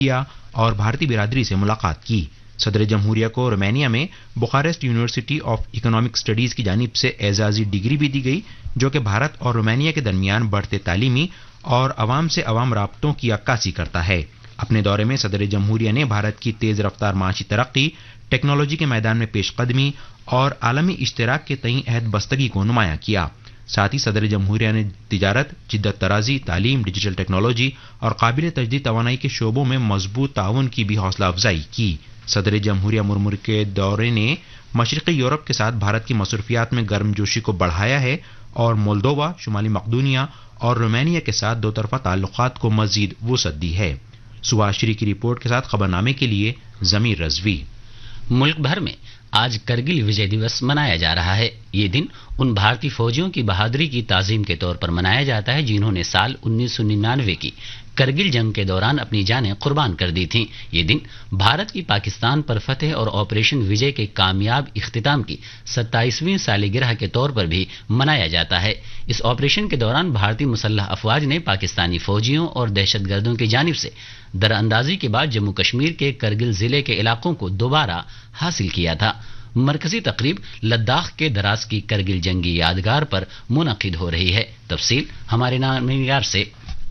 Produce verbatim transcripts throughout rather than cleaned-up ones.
کیا اور بھارتی برادری سے ملاقات کی. صدر جمہوریہ کو رومانیہ میں Bucharest university of economic studies کی جانب سے اعزازی ڈگری بھی دی گئی جو کہ بھارت اور رومانیہ کے درمیان بڑھتے تعلیمی اور عوام سے عوام رابطوں کی عکاسی کرتا ہے. اپنے دورے میں صدر جمہوریہ نے بھارت کی تیز رفتار معاشی ترقی، ٹیکنالوجی کے میدان میں پیش قدمی اور عالمی اشتراک کے تئیں عہد بستگی کو نمایاں کیا. ساتھ ہی صدر جمہوریہ نے تجارت، جدت طرازی، تعلیم، ڈیجیٹل ٹیکنالوجی اور قابل تجدید توانائی کے شعبوں میں مضبوط تعاون کی بھی حوصلہ افزائی کی. صدر جمہوریہ مرمر کے دورے نے مشرقی یورپ کے ساتھ بھارت کی مصروفیات میں گرم جوشی کو بڑھایا ہے اور مولدووا، شمالی مقدونیہ اور رومانیہ کے ساتھ دو طرفہ تعلقات کو مزید وسعت دی ہے. سبھاشری کی رپورٹ کے ساتھ خبرنامے کے لیے ضمیر رضوی. ملک بھر میں آج کرگل وجے دیوس منایا جا رہا ہے. یہ دن ان بھارتی فوجیوں کی بہادری کی تعظیم کے طور پر منایا جاتا ہے جنہوں نے سال انیس سو ننانوے کی کرگل جنگ کے دوران اپنی جانیں قربان کر دی تھیں. یہ دن بھارت کی پاکستان پر فتح اور آپریشن وجے کے کامیاب اختتام کی ستائیسویں سالگرہ کے طور پر بھی منایا جاتا ہے. اس آپریشن کے دوران بھارتی مسلح افواج نے پاکستانی فوجیوں اور دہشت گردوں کی جانب سے دراندازی کے بعد جموں کشمیر کے کرگل ضلع کے علاقوں کو دوبارہ حاصل کیا تھا. مرکزی تقریب لداخ کے دراز کی کرگل جنگی یادگار پر منعقد ہو رہی ہے. تفصیل ہمارے نامنگار سے.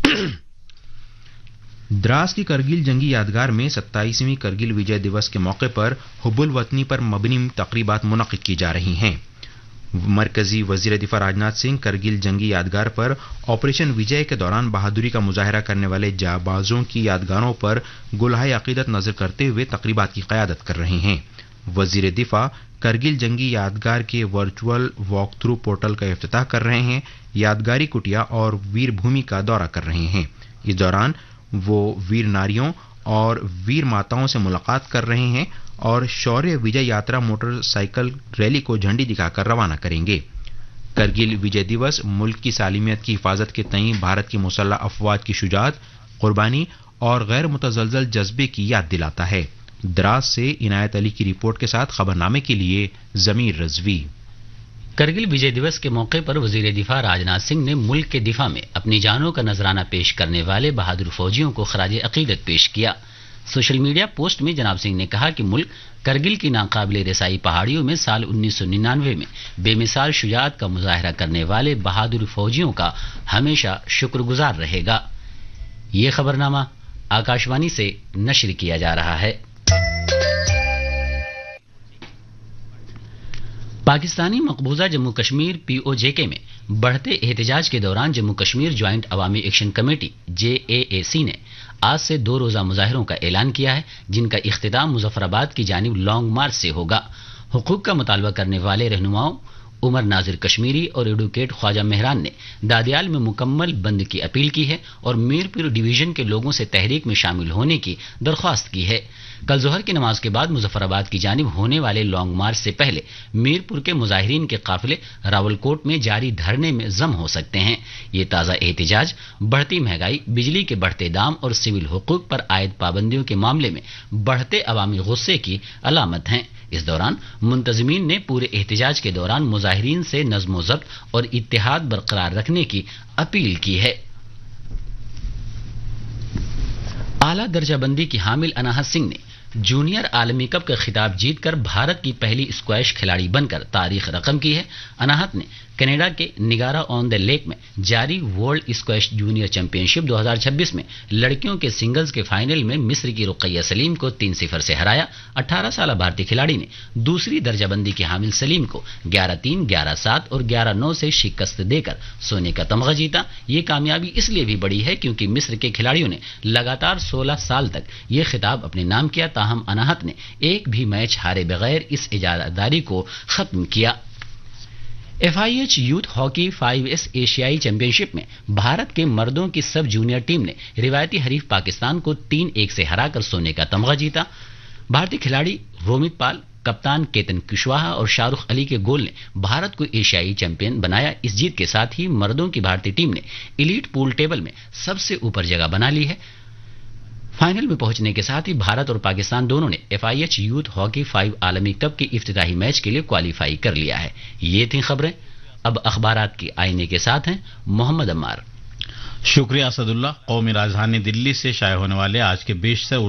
دراز کی کرگل جنگی یادگار میں ستائیسویں کرگل وجے دیوس کے موقع پر حب الوطنی پر مبنی تقریبات منعقد کی جا رہی ہیں. مرکزی وزیر دفاع راجناتھ سنگھ کرگل جنگی یادگار پر آپریشن وجے کے دوران بہادری کا مظاہرہ کرنے والے جانبازوں کی یادگاروں پر گلہائے عقیدت نظر کرتے ہوئے تقریبات کی قیادت کر رہے ہیں. وزیر دفاع کرگل جنگی یادگار کے ورچوئل واک تھرو پورٹل کا افتتاح کر رہے ہیں، یادگاری کٹیا اور ویر بھومی کا دورہ کر رہے ہیں. اس دوران وہ ویر ناریوں اور ویر ماتاؤں سے ملاقات کر رہے ہیں اور شوریہ وجے یاترا موٹر سائیکل ریلی کو جھنڈی دکھا کر روانہ کریں گے. کرگل وجے دیوس ملک کی سالمیت کی حفاظت کے تئیں بھارت کی مسلح افواج کی شجاعت، قربانی اور غیر متزلزل جذبے کی یاد دلاتا ہے. دراز سے عنایت علی کی رپورٹ کے ساتھ خبرنامے کے لیے ضمیر رضوی. کرگل وجے دیوس کے موقع پر وزیر دفاع راجناتھ سنگھ نے ملک کے دفاع میں اپنی جانوں کا نذرانہ پیش کرنے والے بہادر فوجیوں کو خراج عقیدت پیش کیا. سوشل میڈیا پوسٹ میں جناب سنگھ نے کہا کہ ملک کرگل کی ناقابل رسائی پہاڑیوں میں سال انیس سو ننانوے میں بے مثال شجاعت کا مظاہرہ کرنے والے بہادر فوجیوں کا ہمیشہ شکر گزار رہے گا. یہ خبرنامہ آکاشوانی سے نشر کیا جا رہا ہے. پاکستانی مقبوضہ جموں کشمیر پی او جے کے میں بڑھتے احتجاج کے دوران جموں کشمیر جوائنٹ عوامی ایکشن کمیٹی جے اے اے سی نے آج سے دو روزہ مظاہروں کا اعلان کیا ہے جن کا اختتام مظفر آباد کی جانب لانگ مارچ سے ہوگا. حقوق کا مطالبہ کرنے والے رہنماؤں عمر ناظر کشمیری اور ایڈوکیٹ خواجہ مہران نے دادیال میں مکمل بند کی اپیل کی ہے اور میرپور ڈویژن کے لوگوں سے تحریک میں شامل ہونے کی درخواست کی ہے. کل ظہر کی نماز کے بعد مظفر آباد کی جانب ہونے والے لانگ مارچ سے پہلے میرپور کے مظاہرین کے قافلے راولکوٹ میں جاری دھرنے میں ضم ہو سکتے ہیں. یہ تازہ احتجاج بڑھتی مہنگائی، بجلی کے بڑھتے دام اور سول حقوق پر عائد پابندیوں کے معاملے میں بڑھتے عوامی غصے کی علامت ہیں. اس دوران منتظمین نے پورے احتجاج کے دوران مظاہرین سے نظم و ضبط اور اتحاد برقرار رکھنے کی اپیل کی ہے. اعلیٰ درجہ بندی کی حامل اناہت سنگھ نے جونیئر عالمی کپ کا خطاب جیت کر بھارت کی پہلی اسکواش کھلاڑی بن کر تاریخ رقم کی ہے. اناہت نے کینیڈا کے نگارا آن دا لیک میں جاری ورلڈ اسکواش جونیئر چیمپئن شپ دو ہزار چھبیس میں لڑکیوں کے سنگلز کے فائنل میں مصر کی رقیہ سلیم کو تین صفر سے ہرایا. اٹھارہ سالہ بھارتی کھلاڑی نے دوسری درجہ بندی کی حامل سلیم کو گیارہ تین، گیارہ سات اور گیارہ نو سے شکست دے کر سونے کا تمغہ جیتا. یہ کامیابی اس لیے بھی بڑی ہے کیونکہ مصر کے کھلاڑیوں نے لگاتار سولہ سال تک یہ خطاب اپنے نام کیا، تاہم اناہت نے ایک بھی میچ ہارے بغیر اس اجازتداری کو ختم کیا. F I H youth hockey five S ایشیائی چیمپئن شپ میں بھارت کے مردوں کی سب جونیئر ٹیم نے روایتی حریف پاکستان کو تین ایک سے ہرا کر سونے کا تمغہ جیتا. بھارتی کھلاڑی رومت پال، کپتان کیتن کشواہا اور شاہ رخ علی کے گول نے بھارت کو ایشیائی چیمپئن بنایا. اس جیت کے ساتھ ہی مردوں کی بھارتی ٹیم نے ایلیٹ پول ٹیبل میں سب سے اوپر جگہ بنا لی ہے. فائنل میں پہنچنے کے ساتھ ہی بھارت اور پاکستان دونوں نے F I H youth hockey five عالمی کپ کے افتتاحی میچ کے لیے کوالیفائی کر لیا ہے. یہ تھیں خبریں. اب اخبارات کے آئینے کے ساتھ ہیں محمد عمار. शुक्रिया असदुल्ला। कौमी राजधानी दिल्ली से शाये होने वाले आज के बेशतर